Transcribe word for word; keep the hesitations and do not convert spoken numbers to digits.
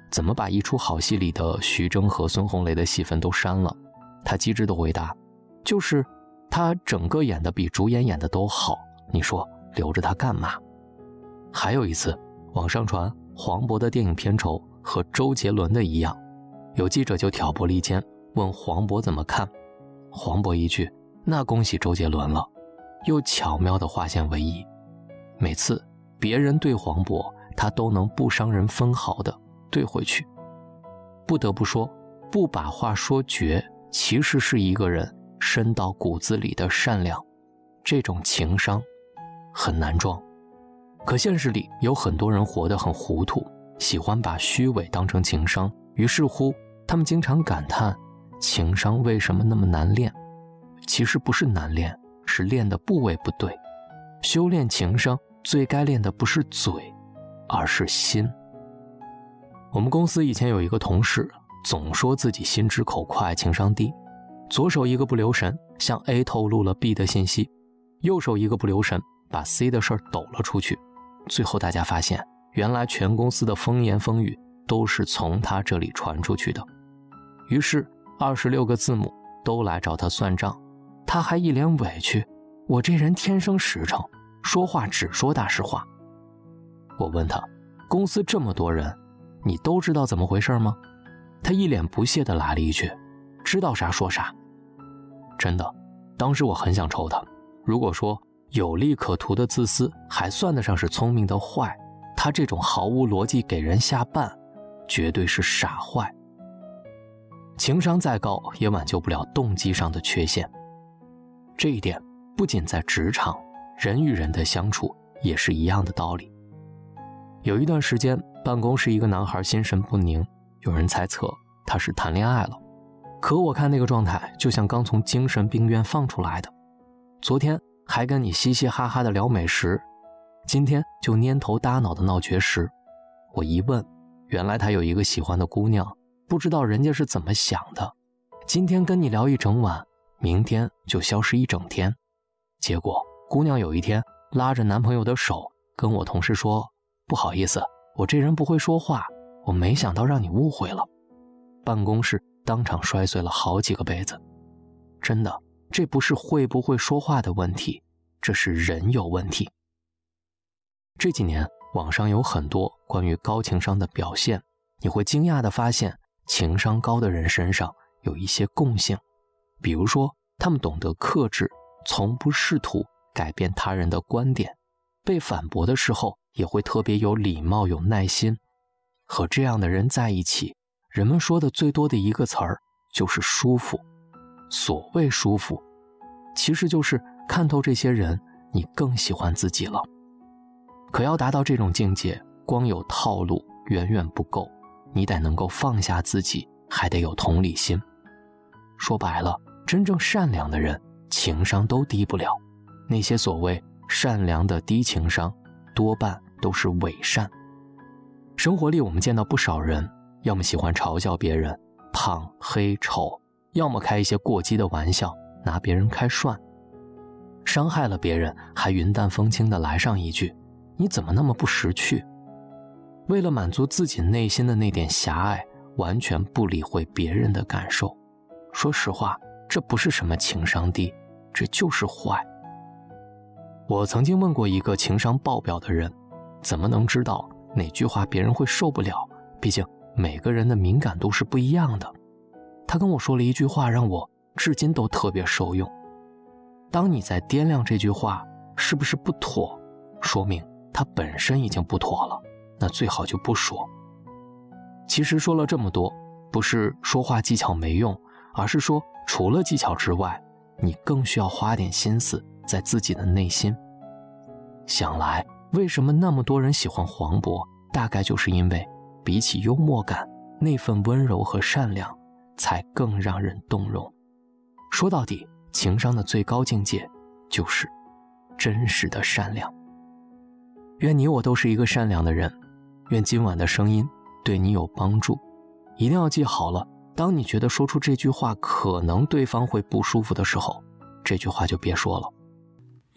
怎么把一出好戏里的徐峥和孙红雷的戏份都删了。他机智地回答，就是他整个演的比主演演的都好，你说留着他干嘛？还有一次，网上传黄渤的电影片酬和周杰伦的一样，有记者就挑拨离间，问黄渤怎么看。黄渤一句，那恭喜周杰伦了，又巧妙地划线为一。每次别人对黄渤，他都能不伤人分毫地对回去。不得不说，不把话说绝，其实是一个人深到骨子里的善良。这种情商很难装，可现实里有很多人活得很糊涂，喜欢把虚伪当成情商，于是乎他们经常感叹情商为什么那么难练。其实不是难练，是练的部位不对。修炼情商最该练的不是嘴，而是心。我们公司以前有一个同事，总说自己心直口快，情商低，左手一个不留神向 A 透露了 B 的信息，右手一个不留神把 C 的事儿抖了出去。最后大家发现，原来全公司的风言风语都是从他这里传出去的。于是二十六个字母都来找他算账，他还一脸委屈，我这人天生实诚，说话只说大实话。我问他，公司这么多人，你都知道怎么回事吗？他一脸不屑地来了一句，知道啥说啥。真的，当时我很想抽他。如果说有利可图的自私还算得上是聪明的坏，他这种毫无逻辑给人下绊，绝对是傻坏。情商再高也挽救不了动机上的缺陷。这一点不仅在职场，人与人的相处也是一样的道理。有一段时间，办公室一个男孩心神不宁，有人猜测他是谈恋爱了，可我看那个状态就像刚从精神病院放出来的。昨天还跟你嘻嘻哈哈的聊美食，今天就蔫头耷脑的闹绝食。我一问，原来他有一个喜欢的姑娘，不知道人家是怎么想的，今天跟你聊一整晚，明天就消失一整天。结果姑娘有一天拉着男朋友的手跟我同事说，不好意思，我这人不会说话，我没想到让你误会了。办公室当场摔碎了好几个杯子。真的，这不是会不会说话的问题，这是人有问题。这几年网上有很多关于高情商的表现，你会惊讶地发现情商高的人身上有一些共性。比如说，他们懂得克制，从不试图改变他人的观点，被反驳的时候也会特别有礼貌有耐心。和这样的人在一起，人们说的最多的一个词儿就是舒服。所谓舒服，其实就是看透这些人，你更喜欢自己了。可要达到这种境界，光有套路远远不够，你得能够放下自己，还得有同理心。说白了，真正善良的人情商都低不了，那些所谓善良的低情商多半都是伪善。生活里我们见到不少人，要么喜欢嘲笑别人胖黑丑，要么开一些过激的玩笑拿别人开涮，伤害了别人还云淡风轻地来上一句，你怎么那么不识趣？为了满足自己内心的那点狭隘，完全不理会别人的感受。说实话，这不是什么情商低，这就是坏。我曾经问过一个情商爆表的人，怎么能知道哪句话别人会受不了？毕竟每个人的敏感度是不一样的。他跟我说了一句话，让我至今都特别受用。当你在掂量这句话是不是不妥，说明它本身已经不妥了，那最好就不说。其实说了这么多，不是说话技巧没用，而是说除了技巧之外，你更需要花点心思在自己的内心。想来为什么那么多人喜欢黄渤，大概就是因为比起幽默感，那份温柔和善良才更让人动容。说到底，情商的最高境界就是真实的善良。愿你我都是一个善良的人，愿今晚的声音对你有帮助。一定要记好了，当你觉得说出这句话可能对方会不舒服的时候，这句话就别说了。